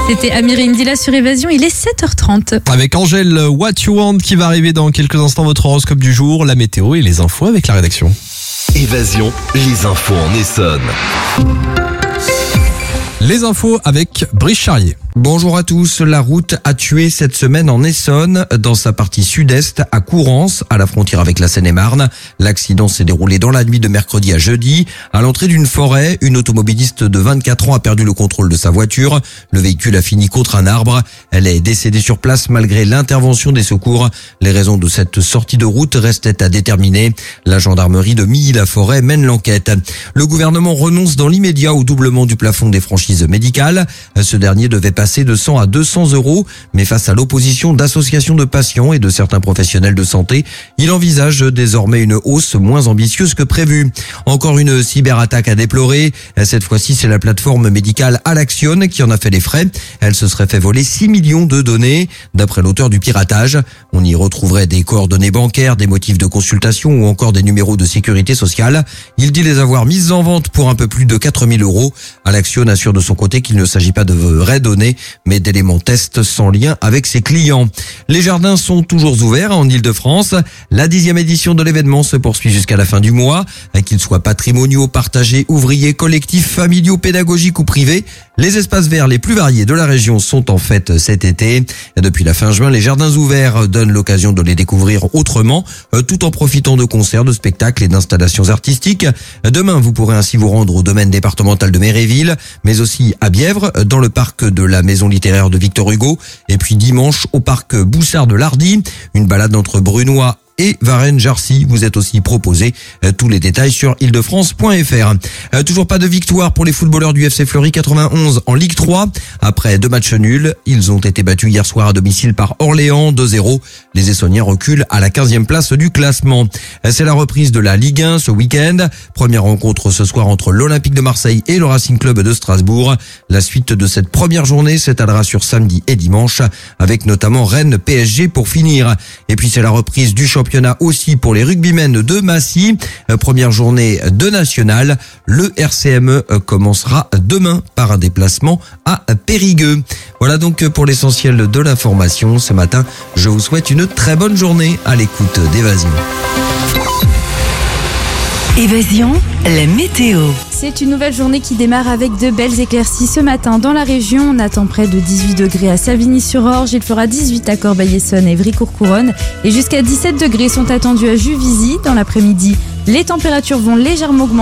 C'était Amir Indila sur Évasion, il est 7h30. Avec Angèle What You Want qui va arriver dans quelques instants, votre horoscope du jour, la météo et les infos avec la rédaction. Évasion, les infos en Essonne. Les infos avec Brice Charrier. Bonjour à tous. La route a tué cette semaine en Essonne, dans sa partie sud-est, à Courance, à la frontière avec la Seine-et-Marne. L'accident s'est déroulé dans la nuit de mercredi à jeudi. À l'entrée d'une forêt, une automobiliste de 24 ans a perdu le contrôle de sa voiture. Le véhicule a fini contre un arbre. Elle est décédée sur place malgré l'intervention des secours. Les raisons de cette sortie de route restaient à déterminer. La gendarmerie de Milly-la-Forêt mène l'enquête. Le gouvernement renonce dans l'immédiat au doublement du plafond des franchises médicales. Ce dernier devait passer de 100 à 200 euros, mais face à l'opposition d'associations de patients et de certains professionnels de santé, il envisage désormais une hausse moins ambitieuse que prévu. Encore une cyberattaque à déplorer. Cette fois-ci, c'est la plateforme médicale Alaction qui en a fait les frais. Elle se serait fait voler 6 millions de données, d'après l'auteur du piratage. On y retrouverait des coordonnées bancaires, des motifs de consultation ou encore des numéros de sécurité sociale. Il dit les avoir mises en vente pour un peu plus de 4 000 euros. Alaction assure de son côté qu'il ne s'agit pas de vraies données, mais d'éléments tests sans lien avec ses clients. Les jardins sont toujours ouverts en Ile-de-France. La 10e édition de l'événement se poursuit jusqu'à la fin du mois. Qu'ils soient patrimoniaux, partagés, ouvriers, collectifs, familiaux, pédagogiques ou privés, les espaces verts les plus variés de la région sont en fête cet été. Depuis la fin juin, les jardins ouverts donnent l'occasion de les découvrir autrement, tout en profitant de concerts, de spectacles et d'installations artistiques. Demain, vous pourrez ainsi vous rendre au domaine départemental de Méréville, mais aussi à Bièvre, dans le parc de la Maison littéraire de Victor Hugo, et puis dimanche au parc Boussard de Lardy, une balade entre Brunois et Varennes-Jarcy vous êtes aussi proposé. Tous les détails sur ile-de-france.fr. Toujours pas de victoire pour les footballeurs du FC Fleury 91 en Ligue 3. Après 2 matchs nuls, ils ont été battus hier soir à domicile par Orléans 2-0. Les Essonniens reculent à la 15e place du classement. C'est la reprise de la Ligue 1 ce week-end. Première rencontre ce soir entre l'Olympique de Marseille et le Racing Club de Strasbourg. La suite de cette première journée s'étalera sur samedi et dimanche, avec notamment Rennes PSG pour finir. Et puis c'est la reprise du championnat aussi pour les rugbymen de Massy. Première journée de national. Le RCME commencera demain par un déplacement à Périgueux. Voilà donc pour l'essentiel de l'information. Ce matin, je vous souhaite une très bonne journée à l'écoute d'Évasion. Évasion, la météo. C'est une nouvelle journée qui démarre avec de belles éclaircies ce matin dans la région. On attend près de 18 degrés à Savigny-sur-Orge. Il fera 18 à Corbeil-Essonnes et Évry-Courcouronnes. Et jusqu'à 17 degrés sont attendus à Juvisy. Dans l'après-midi, les températures vont légèrement augmenter.